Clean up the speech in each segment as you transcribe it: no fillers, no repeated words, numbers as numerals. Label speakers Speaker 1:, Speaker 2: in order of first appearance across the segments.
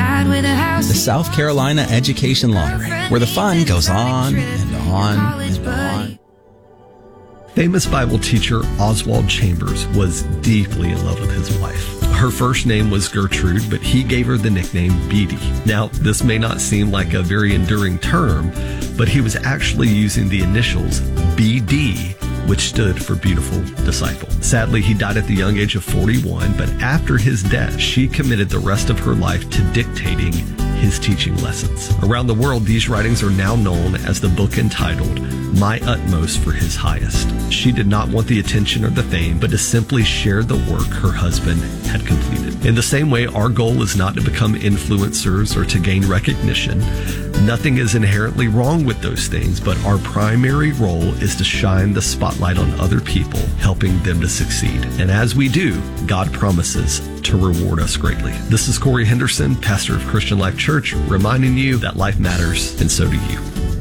Speaker 1: dad with a house.
Speaker 2: The South Carolina Education Lottery, where the fun goes on and on and on.
Speaker 3: Famous Bible teacher Oswald Chambers was deeply in love with his wife. Her first name was Gertrude, but he gave her the nickname Beatty. Now, this may not seem like a very enduring term, but he was actually using the initials BD, which stood for Beautiful Disciple. Sadly, he died at the young age of 41, but after his death, she committed the rest of her life to dictating his teaching lessons. Around the world, these writings are now known as the book entitled My Utmost for His Highest. She did not want the attention or the fame, but to simply share the work her husband had completed. In the same way, our goal is not to become influencers or to gain recognition. Nothing is inherently wrong with those things, but our primary role is to shine the spotlight on other people, helping them to succeed. And as we do, God promises to reward us greatly. This is Corey Henderson, pastor of Christian Life Church, reminding you that life matters, and so do you.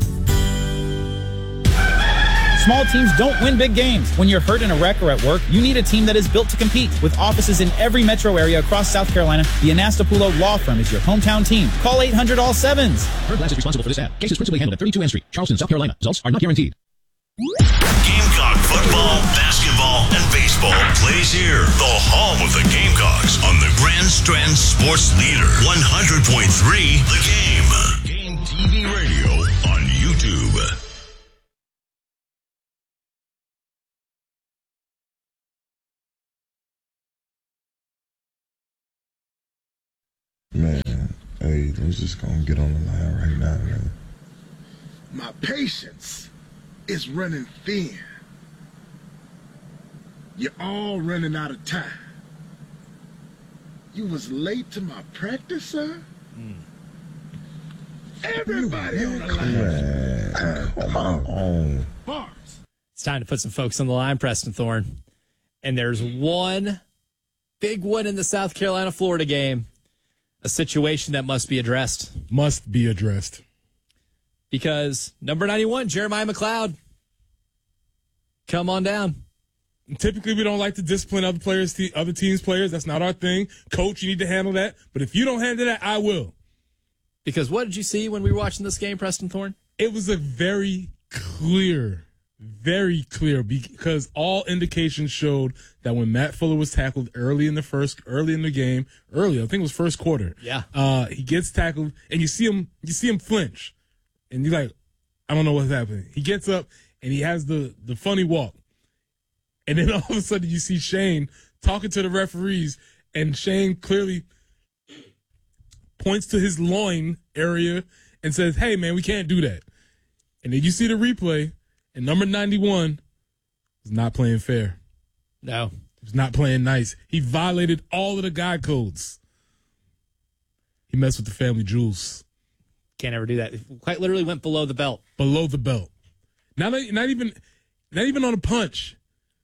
Speaker 4: Small teams don't win big games. When you're hurt in a wreck or at work, you need a team that is built to compete. With offices in every metro area across South Carolina, the Anastapulo Law Firm is your hometown team. Call 800-ALL-SEVENS.
Speaker 5: Third Glass is responsible for this ad. Cases principally handled at 32 N Street, Charleston, South Carolina. Results are not guaranteed.
Speaker 6: Gamecock football, basketball, and baseball plays here. The home of the Gamecocks on the Grand Strand Sports Leader. 100.3 The Game. Game TV radio on YouTube.
Speaker 7: Man, hey, let's just go and get on the line right now, man.
Speaker 8: My patience is running thin. You're all running out of time. You was late to my practice, sir? Everybody on the line.
Speaker 7: Man, come on.
Speaker 8: Bars.
Speaker 9: It's time to put some folks on the line, Preston Thorne. And there's one big one in the South Carolina-Florida game. A situation that must be addressed.
Speaker 10: Must be addressed.
Speaker 9: Because number 91, Jeremiah McLeod, come on down.
Speaker 10: Typically, we don't like to discipline other players, other teams' players. That's not our thing. Coach, you need to handle that. But if you don't handle that, I will.
Speaker 9: Because what did you see when we were watching this game, Preston Thorne?
Speaker 10: It was a very clear, because all indications showed that when Matt Fuller was tackled early in the game, I think it was first quarter.
Speaker 9: Yeah.
Speaker 10: He gets tackled and you see him flinch. And you're like, I don't know what's happening. He gets up and he has the funny walk. And then all of a sudden you see Shane talking to the referees, and Shane clearly points to his loin area and says, hey man, we can't do that. And then you see the replay, and number 91 was not playing fair.
Speaker 9: No.
Speaker 10: He was not playing nice. He violated all of the guide codes. He messed with the family jewels.
Speaker 9: Can't ever do that. Quite literally went below the belt.
Speaker 10: Below the belt. Not even on a punch.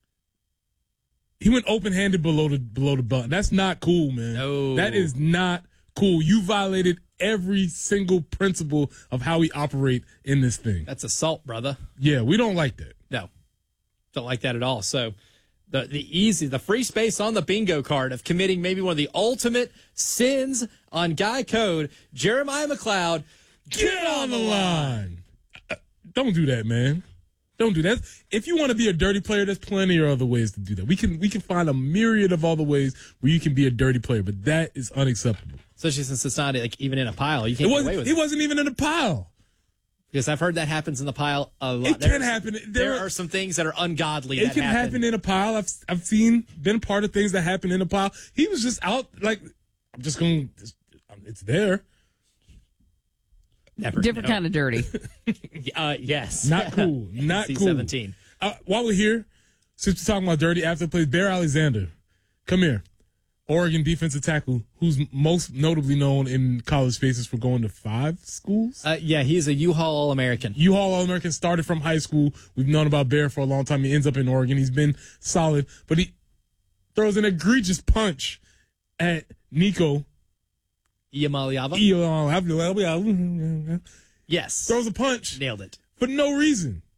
Speaker 10: He went open-handed below the belt. That's not cool, man.
Speaker 9: No.
Speaker 10: That is not cool. You violated every single principle of how we operate in this thing.
Speaker 9: That's assault, brother.
Speaker 10: Yeah, we don't like that.
Speaker 9: No. Don't like that at all. So the free space on the bingo card of committing maybe one of the ultimate sins on guy code, Jeremiah McLeod,
Speaker 10: get on the line. Don't do that, man. Don't do that. If you want to be a dirty player, there's plenty of other ways to do that. We can find a myriad of other ways where you can be a dirty player, but that is unacceptable.
Speaker 9: Especially since it's not like even in a pile. You can't get away with it.
Speaker 10: He wasn't even in a pile.
Speaker 9: Because I've heard that happens in the pile a lot.
Speaker 10: It can happen.
Speaker 9: There are some things that are ungodly.
Speaker 10: It can happen in a pile. I've been part of things that happen in a pile. He was just out like, it's there.
Speaker 9: Never.
Speaker 11: Different kind of dirty.
Speaker 9: Yes.
Speaker 10: Not cool. Not cool.
Speaker 9: 17.
Speaker 10: While we're here, since we're talking about dirty after plays, Bear Alexander, come here. Oregon defensive tackle, who's most notably known in college spaces for going to 5 schools.
Speaker 9: Yeah, he's a U-Haul All-American.
Speaker 10: U-Haul All-American, started from high school. We've known about Bear for a long time. He ends up in Oregon. He's been solid, but he throws an egregious punch at Nico
Speaker 9: Iamaleava.
Speaker 10: Yes.
Speaker 9: Yes.
Speaker 10: Throws a punch.
Speaker 9: Nailed it.
Speaker 10: For no reason.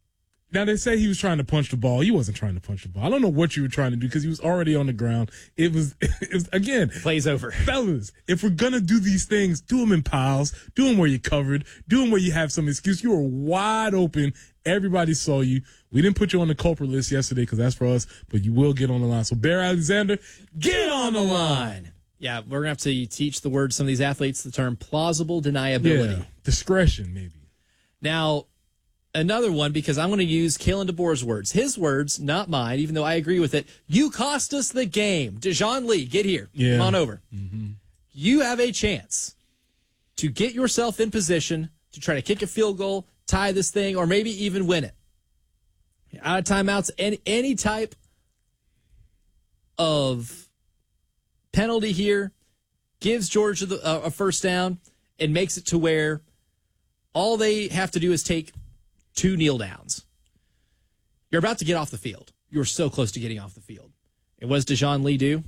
Speaker 10: Now, they say he was trying to punch the ball. He wasn't trying to punch the ball. I don't know what you were trying to do because he was already on the ground. It was again.
Speaker 9: Plays over.
Speaker 10: Fellas, if we're going to do these things, do them in piles. Do them where you're covered. Do them where you have some excuse. You were wide open. Everybody saw you. We didn't put you on the culprit list yesterday because that's for us, but you will get on the line. So, Bear Alexander, get on the line.
Speaker 9: Yeah, we're going to have to teach the word some of these athletes the term plausible deniability.
Speaker 10: Yeah, discretion, maybe.
Speaker 9: Now, another one, because I'm going to use Kalen DeBoer's words. His words, not mine, even though I agree with it. You cost us the game. Dejoun Lee, get here.
Speaker 10: Yeah.
Speaker 9: Come on over.
Speaker 10: Mm-hmm.
Speaker 9: You have a chance to get yourself in position to try to kick a field goal, tie this thing, or maybe even win it. Out of timeouts, any type of penalty here gives Georgia a first down and makes it to where all they have to do is take 2 kneel downs. You're about to get off the field. You're so close to getting off the field. And what does Dejoun Lee do?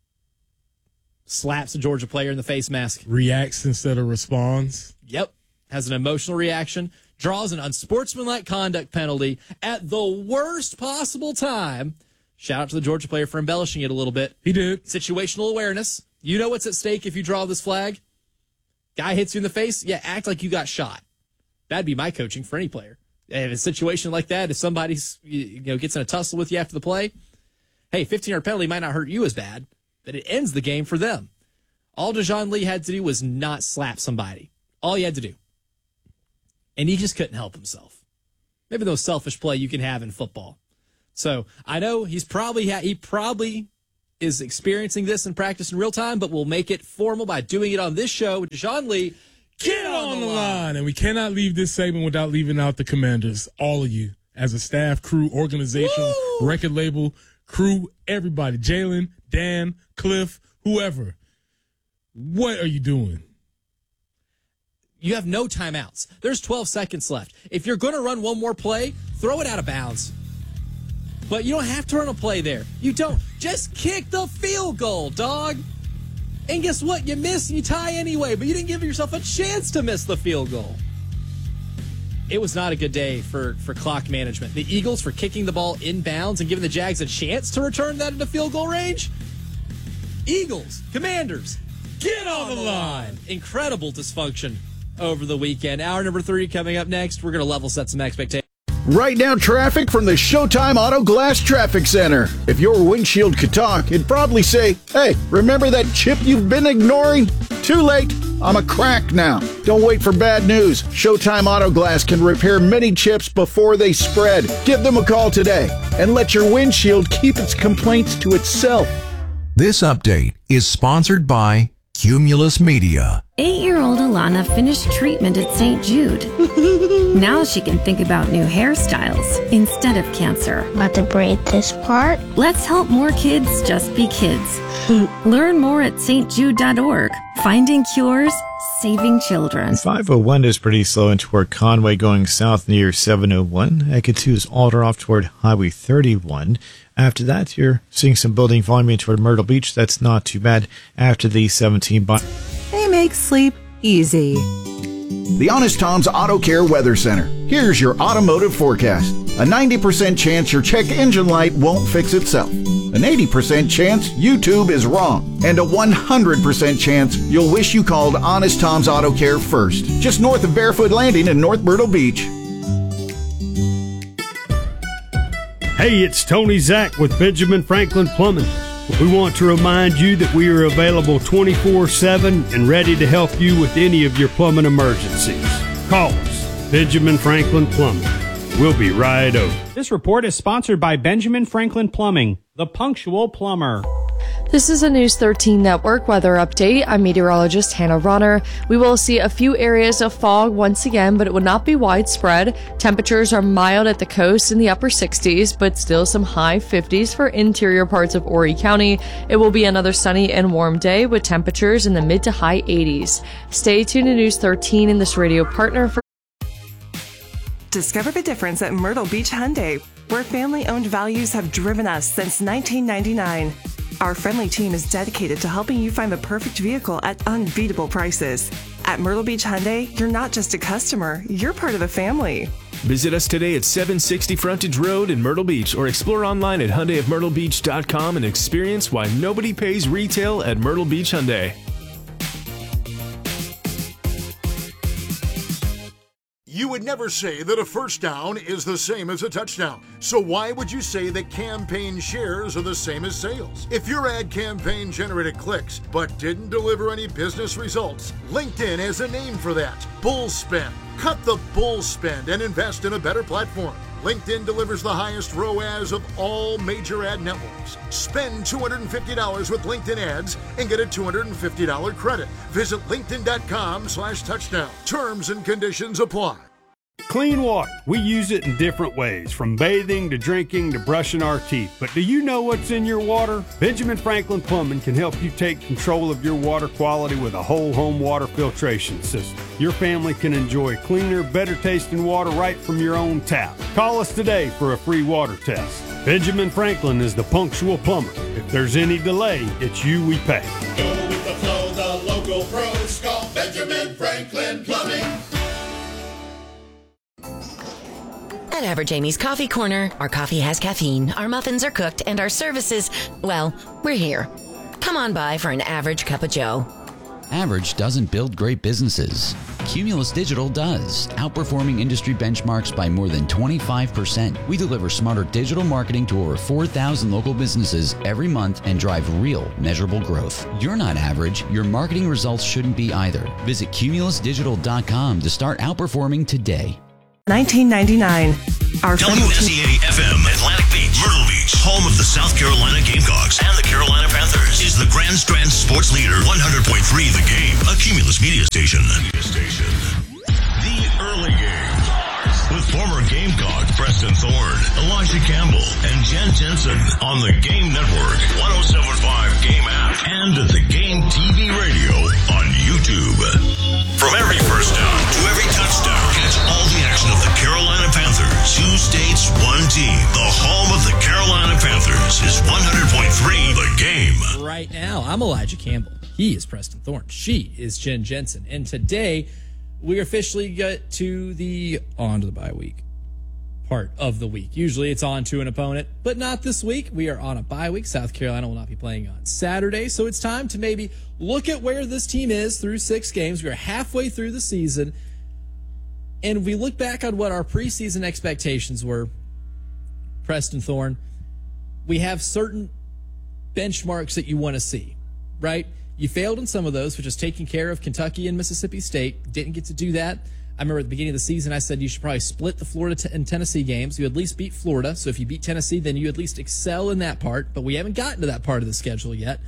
Speaker 9: Slaps a Georgia player in the face mask.
Speaker 10: Reacts instead of responds.
Speaker 9: Yep. Has an emotional reaction. Draws an unsportsmanlike conduct penalty at the worst possible time. Shout out to the Georgia player for embellishing it a little bit.
Speaker 10: He did.
Speaker 9: Situational awareness. You know what's at stake if you draw this flag? Guy hits you in the face? Yeah, act like you got shot. That'd be my coaching for any player. In a situation like that, if somebody's gets in a tussle with you after the play, hey, 15-yard penalty might not hurt you as bad, but it ends the game for them. All Dejoun Lee had to do was not slap somebody. All he had to do. And he just couldn't help himself. Maybe the most selfish play you can have in football. So I know he probably is experiencing this in practice in real time, but we'll make it formal by doing it on this show. Dejoun Lee,
Speaker 10: get on the line. And we cannot leave this segment without leaving out the Commanders. All of you, as a staff, crew, organization, record label, crew, everybody. Jalen, Dan, Cliff, whoever. What are you doing?
Speaker 9: You have no timeouts. There's 12 seconds left. If you're going to run one more play, throw it out of bounds. But you don't have to run a play there. You don't. Just kick the field goal, dog. And guess what? You miss and you tie anyway, but you didn't give yourself a chance to miss the field goal. It was not a good day for clock management. The Eagles for kicking the ball inbounds and giving the Jags a chance to return that into field goal range. Eagles, Commanders, get on the line. Incredible dysfunction over the weekend. Hour number 3 coming up next. We're going to level set some expectations.
Speaker 1: Right now, traffic from the Showtime Auto Glass Traffic Center. If your windshield could talk, it'd probably say, hey, remember that chip you've been ignoring? Too late. I'm a crack now. Don't wait for bad news. Showtime Auto Glass can repair many chips before they spread. Give them a call today and let your windshield keep its complaints to itself.
Speaker 11: This update is sponsored by Cumulus Media.
Speaker 12: 8-year-old Alana finished treatment at St. Jude. Now she can think about new hairstyles instead of cancer.
Speaker 13: About to braid this part?
Speaker 12: Let's help more kids just be kids. Learn more at stjude.org. Finding cures, saving children.
Speaker 14: 501 is pretty slow in toward Conway going south near 701. Exit 2 is altered off toward Highway 31. After that, you're seeing some building volume in toward Myrtle Beach. That's not too bad after the 17 by.
Speaker 15: They make sleep easy.
Speaker 1: The Honest Tom's Auto Care Weather Center. Here's your automotive forecast. A 90% chance your check engine light won't fix itself. An 80% chance YouTube is wrong. And a 100% chance you'll wish you called Honest Tom's Auto Care first. Just north of Barefoot Landing in North Myrtle Beach.
Speaker 16: Hey, it's Tony Zach with Benjamin Franklin Plumbing. We want to remind you that we are available 24/7 and ready to help you with any of your plumbing emergencies. Call us, Benjamin Franklin Plumbing. We'll be right over.
Speaker 17: This report is sponsored by Benjamin Franklin Plumbing, the punctual plumber.
Speaker 18: This is a News 13 Network weather update. I'm meteorologist Hannah Ronner. We will see a few areas of fog once again, but it will not be widespread. Temperatures are mild at the coast in the upper 60s, but still some high 50s for interior parts of Horry County. It will be another sunny and warm day with temperatures in the mid to high 80s. Stay tuned to News 13 and this radio partner for.
Speaker 19: Discover the difference at Myrtle Beach Hyundai, where family-owned values have driven us since 1999. Our friendly team is dedicated to helping you find the perfect vehicle at unbeatable prices. At Myrtle Beach Hyundai, you're not just a customer, you're part of the family.
Speaker 20: Visit us today at 760 Frontage Road in Myrtle Beach or explore online at HyundaiofMyrtleBeach.com and experience why nobody pays retail at Myrtle Beach Hyundai.
Speaker 21: You would never say that a first down is the same as a touchdown. So why would you say that campaign shares are the same as sales? If your ad campaign generated clicks but didn't deliver any business results, LinkedIn has a name for that: bull spend. Cut the bull spend and invest in a better platform. LinkedIn delivers the highest ROAS of all major ad networks. Spend $250 with LinkedIn ads and get a $250 credit. Visit linkedin.com/touchdown. Terms and conditions apply.
Speaker 16: Clean water. We use it in different ways, from bathing to drinking to brushing our teeth. But do you know what's in your water? Benjamin Franklin Plumbing can help you take control of your water quality with a whole home water filtration system. Your family can enjoy cleaner, better tasting water right from your own tap. Call us today for a free water test. Benjamin Franklin is the punctual plumber. If there's any delay, it's you we pay.
Speaker 22: Go with the flow, the local pros. Call Benjamin Franklin Plumbing.
Speaker 23: At Average Amy's Coffee Corner, our coffee has caffeine, our muffins are cooked, and our services, well, we're here. Come on by for an average cup of joe.
Speaker 24: Average doesn't build great businesses. Cumulus Digital does, outperforming industry benchmarks by more than 25%. We deliver smarter digital marketing to over 4,000 local businesses every month and drive real, measurable growth. You're not average. Your marketing results shouldn't be either. Visit cumulusdigital.com to start outperforming today.
Speaker 19: 1999. Our
Speaker 6: WSEA-FM, Atlantic Beach, Myrtle Beach, home of the South Carolina Gamecocks and the Carolina Panthers, is the Grand Strand Sports Leader, 100.3 The Game, a Cumulus media station. The Early Game, with former Gamecock Preston Thorne, Elijah Campbell, and Jen Jensen on the Game Network, 107.5 Game app, and the Game TV radio on YouTube. From every first down to every touchdown, catch all the action of the Carolina Panthers. 2 states, 1 team. The home of the Carolina Panthers is 100.3 The Game.
Speaker 9: Right now, I'm Elijah Campbell. He is Preston Thorne. She is Jen Jensen. And today, we officially get to the on to the bye week part of the week. Usually it's on to an opponent, but not this week. We are on a bye week. South Carolina will not be playing on Saturday, so it's time to maybe look at where this team is through 6 games. We are halfway through the season, and we look back on what our preseason expectations were. Preston Thorne, we have certain benchmarks that you want to see, right? You failed in some of those, which is taking care of Kentucky and Mississippi State. Didn't get to do that. I remember at the beginning of the season, I said you should probably split the Florida and Tennessee games. You at least beat Florida. So if you beat Tennessee, then you at least excel in that part. But we haven't gotten to that part of the schedule yet.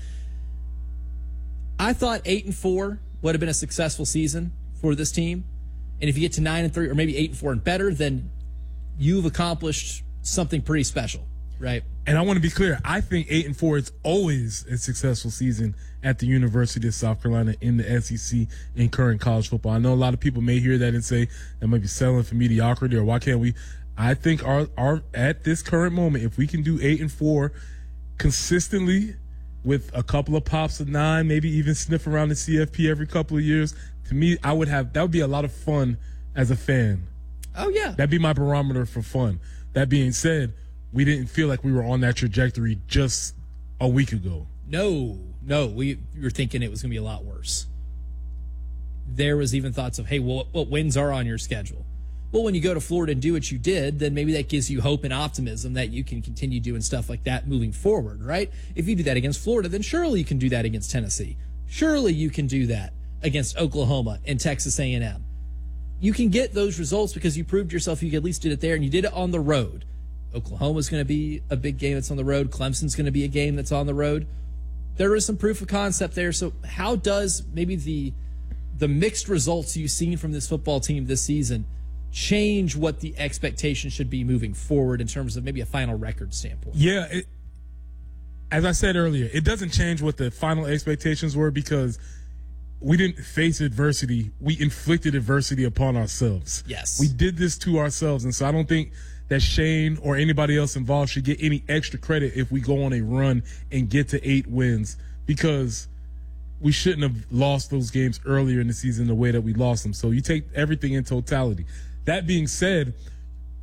Speaker 9: I thought 8-4 would have been a successful season for this team. And if you get to 9-3 or maybe 8-4 and better, then you've accomplished something pretty special, right?
Speaker 10: And I want to be clear. I think 8-4 is always a successful season at the University of South Carolina in the SEC in current college football. I know a lot of people may hear that and say that might be selling for mediocrity or why can't we? I think our at this current moment, if we can do 8-4 consistently with a couple of pops of 9, maybe even sniff around the CFP every couple of years, to me, that would be a lot of fun as a fan.
Speaker 9: Oh yeah,
Speaker 10: that'd be my barometer for fun. That being said, we didn't feel like we were on that trajectory just a week ago.
Speaker 9: No, we were thinking it was going to be a lot worse. There was even thoughts of, hey, well, what wins are on your schedule? Well, when you go to Florida and do what you did, then maybe that gives you hope and optimism that you can continue doing stuff like that moving forward, right? If you do that against Florida, then surely you can do that against Tennessee. Surely you can do that against Oklahoma and Texas A&M. You can get those results because you proved yourself you at least did it there, and you did it on the road. Oklahoma's going to be a big game that's on the road. Clemson's going to be a game that's on the road. There is some proof of concept there. So how does maybe the mixed results you've seen from this football team this season change what the expectation should be moving forward in terms of maybe a final record standpoint?
Speaker 10: Yeah, as I said earlier, it doesn't change what the final expectations were because we didn't face adversity. We inflicted adversity upon ourselves.
Speaker 9: Yes.
Speaker 10: We did this to ourselves, and so I don't think that Shane or anybody else involved should get any extra credit if we go on a run and get to 8 wins because we shouldn't have lost those games earlier in the season the way that we lost them. So you take everything in totality. That being said,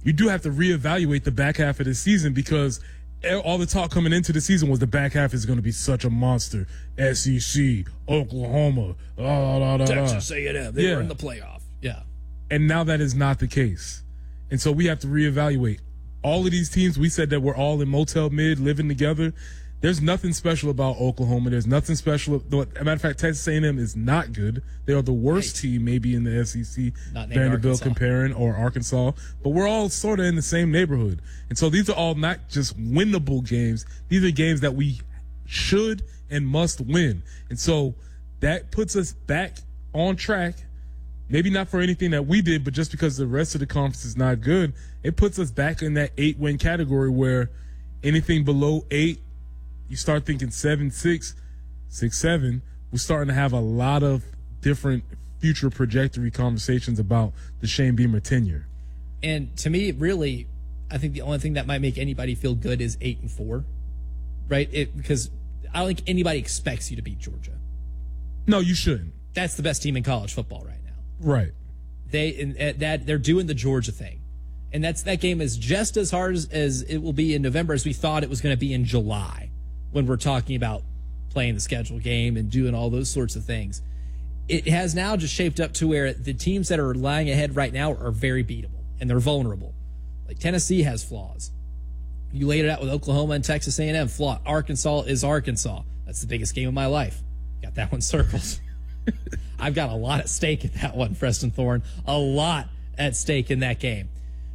Speaker 10: you do have to reevaluate the back half of the season, because all the talk coming into the season was the back half is going to be such a monster. SEC, Oklahoma,
Speaker 9: Texas A&M, they were in the playoff. Yeah.
Speaker 10: And now that is not the case. And so we have to reevaluate. All of these teams, we said that we're all in Motel Mid, living together. There's nothing special about Oklahoma. There's nothing special. As a matter of fact, Texas A&M is not good. They are the worst team maybe in the SEC.
Speaker 9: Not named
Speaker 10: Vanderbilt
Speaker 9: Arkansas.
Speaker 10: comparing, or Arkansas. But we're all sort of in the same neighborhood. And so these are all not just winnable games. These are games that we should and must win. And so that puts us back on track. Maybe not for anything that we did, but just because the rest of the conference is not good, it puts us back in that 8-win category, where anything below 8, you start thinking 7-6, 6-7. We're starting to have a lot of different future trajectory conversations about the Shane Beamer tenure.
Speaker 9: And to me, really, I think the only thing that might make anybody feel good is 8-4, right? Because I don't think anybody expects you to beat Georgia.
Speaker 10: No, you shouldn't.
Speaker 9: That's the best team in college football right now.
Speaker 10: Right.
Speaker 9: They're doing the Georgia thing. And that game is just as hard as it will be in November as we thought it was going to be in July, when we're talking about playing the scheduled game and doing all those sorts of things. It has now just shaped up to where the teams that are lying ahead right now are very beatable, and they're vulnerable. Like Tennessee has flaws. You laid it out with Oklahoma and Texas A&M. Flaw. Arkansas is Arkansas. That's the biggest game of my life. Got that one circled. I've got a lot at stake in that one, Preston Thorne. A lot at stake in that game.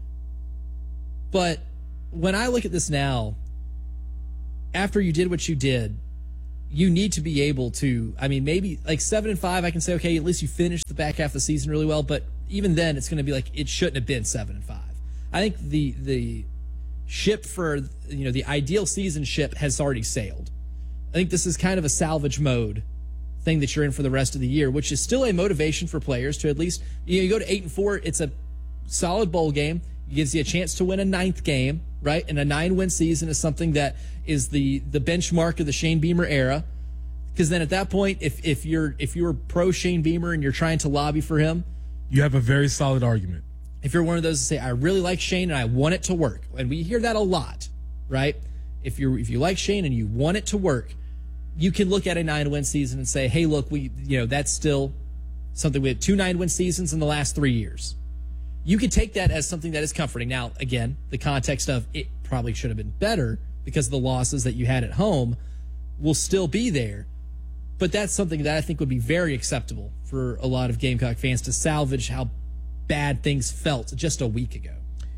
Speaker 9: But when I look at this now, after you did what you did, you need to be able to, I mean, maybe like 7-5, I can say, okay, at least you finished the back half of the season really well, but even then it's going to be like, it shouldn't have been 7-5. I think the ship for, the ideal season ship has already sailed. I think this is kind of a salvage mode thing that you're in for the rest of the year, which is still a motivation for players to at least, you go to 8-4, it's a solid bowl game. It gives you a chance to win a 9th game, right? And a 9-win season is something that is the benchmark of the Shane Beamer era. Because then at that point, if you're pro Shane Beamer and you're trying to lobby for him,
Speaker 10: you have a very solid argument.
Speaker 9: If you're one of those that say, I really like Shane and I want it to work, and we hear that a lot, right? If you like Shane and you want it to work, you can look at a 9-win season and say, hey, look, that's still something. We had 2 9-win seasons in the last 3 years. You could take that as something that is comforting. Now, again, the context of it probably should have been better because of the losses that you had at home will still be there. But that's something that I think would be very acceptable for a lot of Gamecock fans to salvage how bad things felt just a week ago.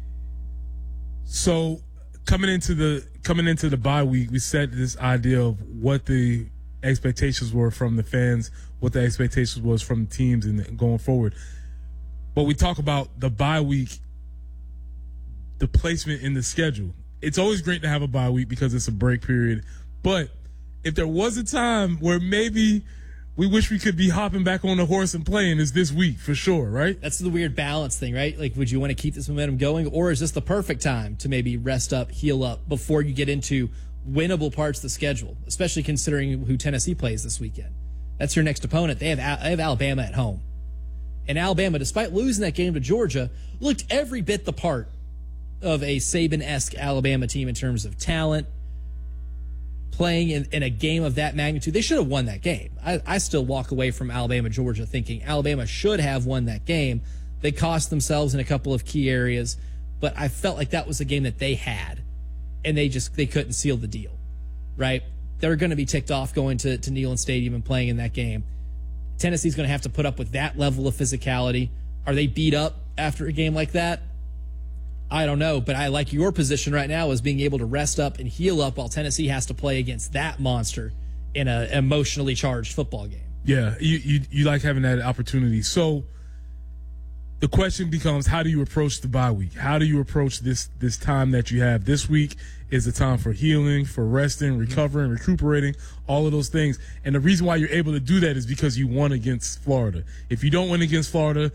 Speaker 10: So coming into the bye week, we set this idea of what the expectations were from the fans, what the expectations was from the teams, and going forward. But we talk about the bye week, the placement in the schedule. It's always great to have a bye week because it's a break period. But if there was a time where maybe we wish we could be hopping back on the horse and playing, is this week for sure, right?
Speaker 9: That's the weird balance thing, right? Like, would you want to keep this momentum going, or is this the perfect time to maybe rest up, heal up before you get into winnable parts of the schedule, especially considering who Tennessee plays this weekend? That's your next opponent. They have Alabama at home. And Alabama, despite losing that game to Georgia, looked every bit the part of a Saban-esque Alabama team in terms of talent, playing in a game of that magnitude. They should have won that game. I still walk away from Alabama-Georgia thinking Alabama should have won that game. They cost themselves in a couple of key areas, but I felt like that was a game that they had, and they couldn't seal the deal, right? They're going to be ticked off going to Neyland Stadium and playing in that game. Tennessee's going to have to put up with that level of physicality. Are they beat up after a game like that? I don't know, but I like your position right now as being able to rest up and heal up while Tennessee has to play against that monster in an emotionally charged football game.
Speaker 10: Yeah, you like having that opportunity. So the question becomes, how do you approach the bye week? How do you approach this time that you have? This week is the time for healing, for resting, recovering, recuperating, all of those things. And the reason why you're able to do that is because you won against Florida. If you don't win against Florida,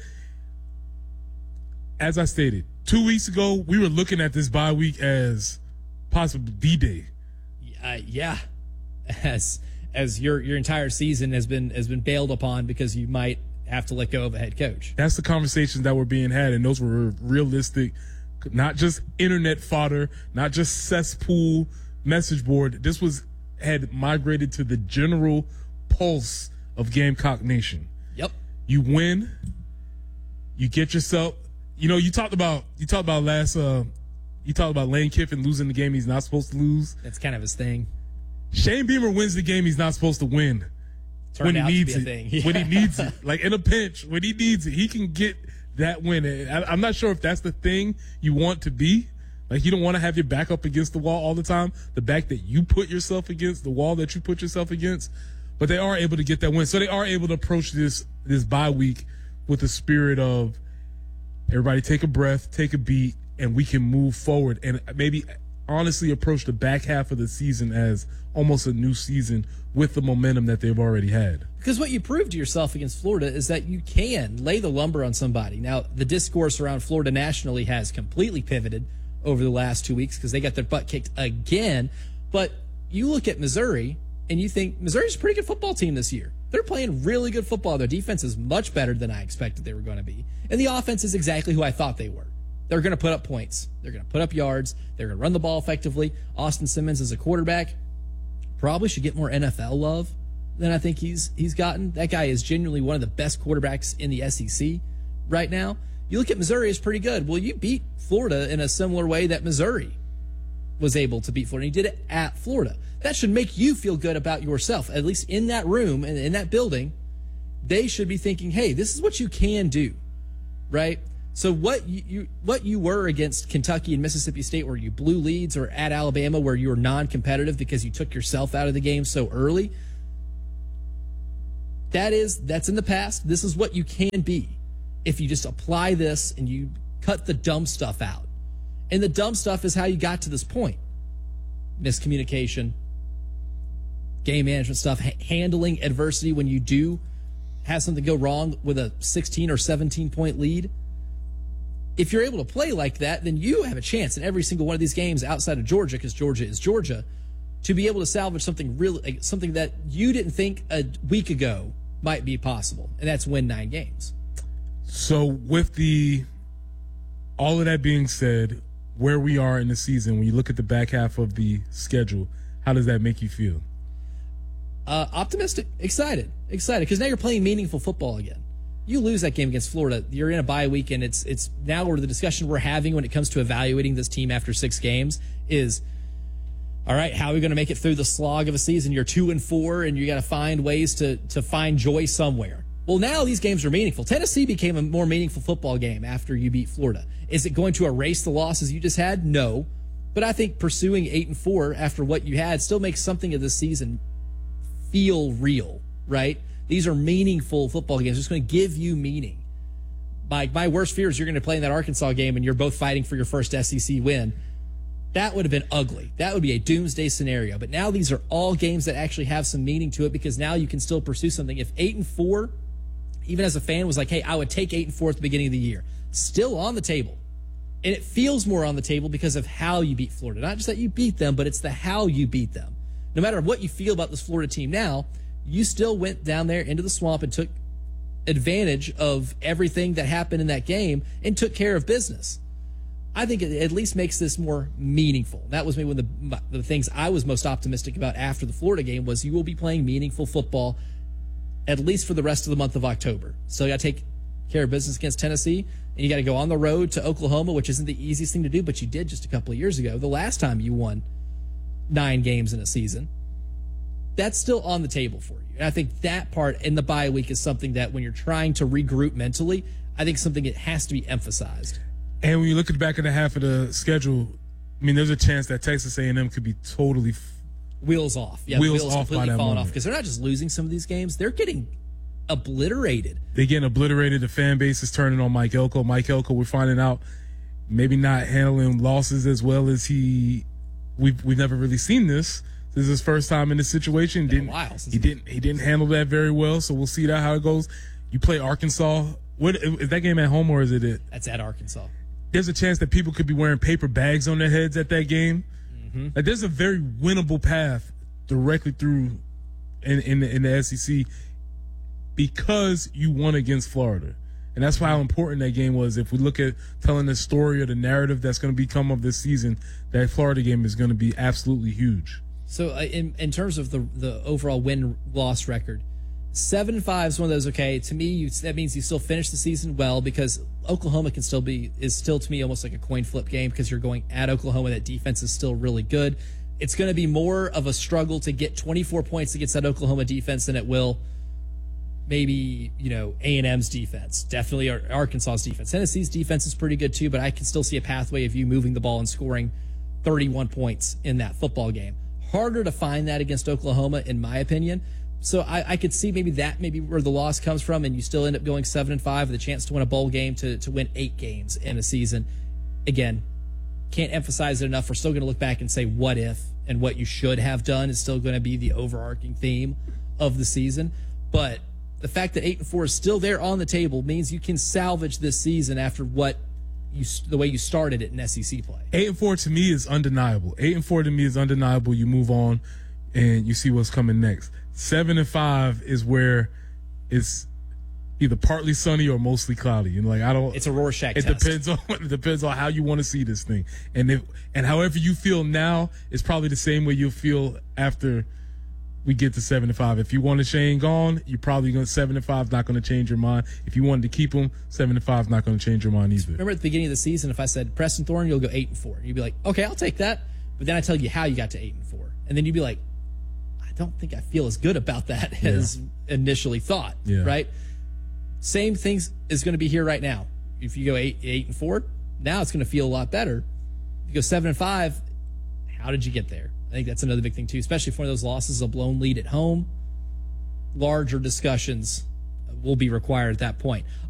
Speaker 10: as I stated, 2 weeks ago, we were looking at this bye week as possible D-Day.
Speaker 9: Yeah, as your entire season has been bailed upon because you might have to let go of a head coach.
Speaker 10: That's the conversations that were being had, and those were realistic not just internet fodder, not just cesspool message board. This had migrated to the general pulse of Gamecock Nation.
Speaker 9: Yep.
Speaker 10: You win. You get yourself. You talked about Lane Kiffin losing the game he's not supposed to lose.
Speaker 9: That's kind of his thing.
Speaker 10: Shane Beamer wins the game he's not supposed to win.
Speaker 9: Turned
Speaker 10: when
Speaker 9: out
Speaker 10: he needs
Speaker 9: to
Speaker 10: it.
Speaker 9: be a thing. Yeah.
Speaker 10: When he needs it. Like in a pinch, when he needs it, he can get that win. I'm not sure if that's the thing you want to be. Like, you don't want to have your back up against the wall all the time. The back that you put yourself against, the wall that you put yourself against. But they are able to get that win. So they are able to approach this bye week with the spirit of everybody take a breath, take a beat, and we can move forward and maybe honestly approach the back half of the season as almost a new season with the momentum that they've already had.
Speaker 9: Because what you proved to yourself against Florida is that you can lay the lumber on somebody. Now, the discourse around Florida nationally has completely pivoted over the last 2 weeks because they got their butt kicked again. But you look at Missouri and you think Missouri's a pretty good football team this year. They're playing really good football. Their defense is much better than I expected they were going to be. And the offense is exactly who I thought they were. They're going to put up points. They're going to put up yards. They're going to run the ball effectively. Austin Simmons as a quarterback probably should get more NFL love than I think he's gotten. That guy is genuinely one of the best quarterbacks in the SEC right now. You look at Missouri, it's pretty good. Well, you beat Florida in a similar way that Missouri was able to beat Florida. You did it at Florida. That should make you feel good about yourself, at least in that room and in that building. They should be thinking, hey, this is what you can do, right? So what you were against Kentucky and Mississippi State where you blew leads, or at Alabama where you were non-competitive because you took yourself out of the game so early, that's in the past. This is what you can be if you just apply this and you cut the dumb stuff out. And the dumb stuff is how you got to this point. Miscommunication, game management stuff, handling adversity when you do have something go wrong with a 16 or 17 point lead. If you're able to play like that, then you have a chance in every single one of these games outside of Georgia, because Georgia is Georgia, to be able to salvage something something that you didn't think a week ago might be possible, and that's win 9 games.
Speaker 10: So with all of that being said, where we are in the season, when you look at the back half of the schedule, how does that make you feel?
Speaker 9: Optimistic, excited, because now you're playing meaningful football again. You lose that game against Florida, you're in a bye week, and it's now where the discussion we're having when it comes to evaluating this team after 6 games is, all right, how are we going to make it through the slog of a season? You're 2-4, and you got to find ways to find joy somewhere. Well, now these games are meaningful. Tennessee became a more meaningful football game after you beat Florida. Is it going to erase the losses you just had? No. But I think pursuing 8-4 after what you had still makes something of this season feel real, right? These are meaningful football games. It's going to give you meaning. My worst fear is you're going to play in that Arkansas game and you're both fighting for your first SEC win. That would have been ugly. That would be a doomsday scenario. But now these are all games that actually have some meaning to it, because now you can still pursue something. If 8-4, even as a fan, was like, hey, I would take 8-4 at the beginning of the year, still on the table. And it feels more on the table because of how you beat Florida. Not just that you beat them, but it's the how you beat them. No matter what you feel about this Florida team now, you still went down there into the swamp and took advantage of everything that happened in that game and took care of business. I think it at least makes this more meaningful. That was maybe one of the things I was most optimistic about after the Florida game, was you will be playing meaningful football at least for the rest of the month of October. So you got to take care of business against Tennessee, and you got to go on the road to Oklahoma, which isn't the easiest thing to do, but you did just a couple of years ago, the last time you won 9 games in a season. That's still on the table for you. And I think that part in the bye week is something that when you're trying to regroup mentally, I think something that has to be emphasized.
Speaker 10: And when you look at the back of the half of the schedule, I mean, there's a chance that Texas A&M could be totally
Speaker 9: wheels off. Yeah,
Speaker 10: wheels
Speaker 9: wheels
Speaker 10: off
Speaker 9: completely
Speaker 10: by that
Speaker 9: falling
Speaker 10: moment.
Speaker 9: off, because they're not just losing some of these games, they're getting obliterated.
Speaker 10: They're getting obliterated. The fan base is turning on Mike Elko. Mike Elko, we're finding out, maybe not handling losses as well as we've never really seen this. This is his first time in this situation. He didn't handle that very well, so we'll see how it goes. You play Arkansas. What is that game at home, or is it
Speaker 9: That's at Arkansas.
Speaker 10: There's a chance that people could be wearing paper bags on their heads at that game. Mm-hmm. Like, there's a very winnable path directly through in the SEC because you won against Florida. And that's how important that game was. If we look at telling the story or the narrative that's going to become of this season, that Florida game is going to be absolutely huge.
Speaker 9: So in terms of the overall win-loss record, 7-5 is one of those, okay, to me, that means you still finish the season well, because Oklahoma is still to me almost like a coin flip game, because you're going at Oklahoma. That defense is still really good. It's going to be more of a struggle to get 24 points against that Oklahoma defense than it will maybe, A&M's defense, definitely Arkansas's defense. Tennessee's defense is pretty good too, but I can still see a pathway of you moving the ball and scoring 31 points in that football game. Harder to find that against Oklahoma, in my opinion. So I could see maybe where the loss comes from, and you still end up going 7-5 with a chance to win a bowl game, to win 8 games in a season. Again, can't emphasize it enough. We're still going to look back and say what if, and what you should have done is still going to be the overarching theme of the season. But the fact that 8-4 is still there on the table means you can salvage this season after the way you started it in SEC play.
Speaker 10: 8-4 to me is undeniable. 8-4 to me is undeniable. You move on and you see what's coming next. 7-5 is where it's either partly sunny or mostly cloudy.
Speaker 9: It's a Rorschach test.
Speaker 10: It depends on how you want to see this thing. And however you feel now is probably the same way you'll feel after we get to 7-5. If you wanted Shane gone, you're probably going 7-5 not going to change your mind. If you wanted to keep him, 7-5 not going to change your mind either.
Speaker 9: Remember at the beginning of the season, if I said Preston Thorne, you'll go 8-4, you'd be like, okay, I'll take that. But then I tell you how you got to 8-4, and then you'd be like, I don't think I feel as good about that as initially thought. Yeah. Right? Same things is going to be here right now. If you go 8-4, now it's going to feel a lot better. If you go 7-5, how did you get there? I think that's another big thing, too, especially if one of those losses, a blown lead at home. Larger discussions will be required at that point.